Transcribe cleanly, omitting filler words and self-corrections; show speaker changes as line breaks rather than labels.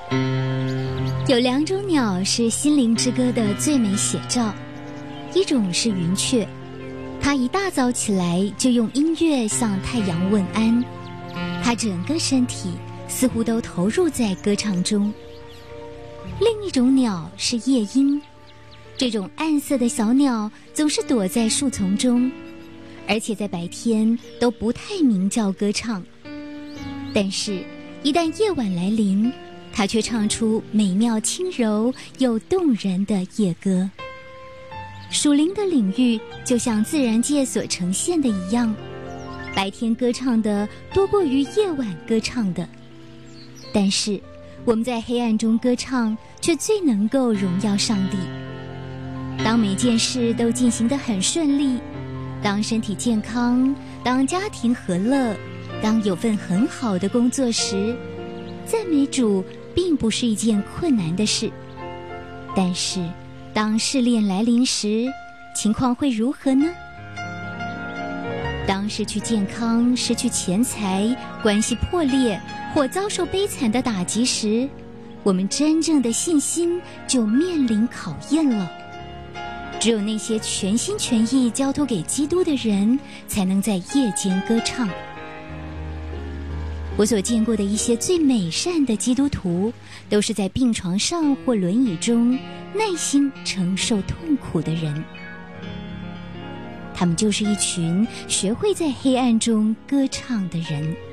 有两种鸟是心灵之歌的最美写照，一种是云雀，它一大早起来就用音乐向太阳问安，它整个身体似乎都投入在歌唱中。另一种鸟是夜莺，这种暗色的小鸟总是躲在树丛中，而且在白天都不太鸣叫歌唱，但是一旦夜晚来临，它却唱出美妙轻柔又动人的夜歌。属灵的领域就像自然界所呈现的一样，白天歌唱的多过于夜晚歌唱的，但是我们在黑暗中歌唱却最能够荣耀上帝。当每件事都进行得很顺利，当身体健康，当家庭和乐，当有份很好的工作时，赞美主并不是一件困难的事。但是当试炼来临时，情况会如何呢？当失去健康、失去钱财、关系破裂或遭受悲惨的打击时，我们真正的信心就面临考验了。只有那些全心全意交托给基督的人，才能在夜间歌唱。我所见过的一些最美善的基督徒，都是在病床上或轮椅中耐心承受痛苦的人。他们就是一群学会在黑暗中歌唱的人。